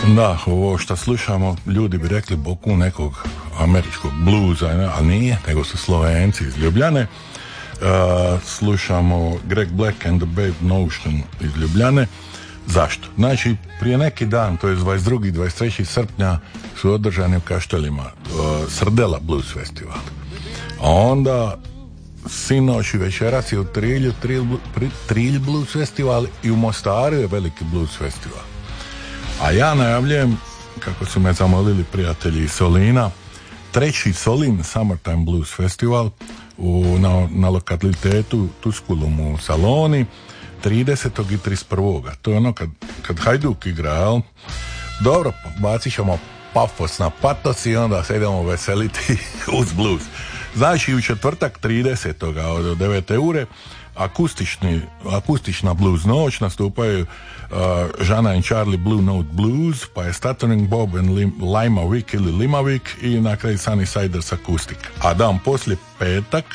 Da, ovo što slušamo, ljudi bi rekli boku nekog američkog bluza, ali nije, nego su Slovenci iz Ljubljane. Slušamo Greg Black and the Bad Notion iz Ljubljane. Zašto? Znači, prije neki dan, to je 22. 23. srpnja, su održani u Kaštelima Srdela Blues Festival. A onda sinoć i večeras je u Trilju Trilj Blues Festival i u Mostaru je veliki Blues Festival. A ja najavljujem, kako su me zamolili prijatelji iz Solina, 3. Solin Summertime Blues Festival na lokalitetu Tusculum u Saloni 30. i 31. To je ono kad Hajduk igra, jel? Dobro, bacit ćemo pafos na patos i onda se idemo veseliti uz blues. Znači u četvrtak 30. od 9 ure akustična blues noć, nastupaju Žana and Charlie Blue Note Blues, pa je Stuttering Bob and Limavik ili Limavik i na kraju Sunnysiders Acoustic. A dan poslije petak,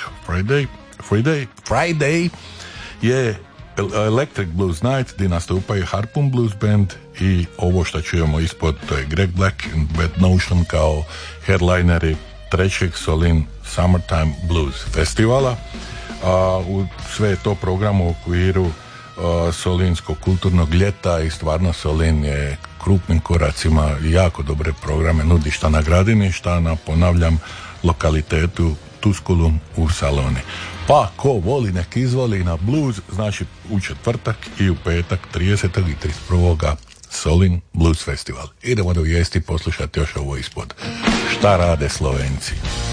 Friday je Electric Blues Night gdje nastupaju Harpoon Blues Band i ovo što čujemo ispod, to je Greg Black and Bad Notion kao headlineri 3. Solin Summertime Blues Festivala. U sve je to program u okviru Solinskog kulturnog ljeta i stvarno Solin je krupnim koracima jako dobre programe nudi šta na Gradini, šta na, ponavljam, lokalitetu Tusculum u Saloni. Pa ko voli nek izvoli na blues, znači u četvrtak i u petak 30. i 31. Solin Blues Festival. Idemo do vijesti poslušati još ovo ispod. Šta rade Slovenci?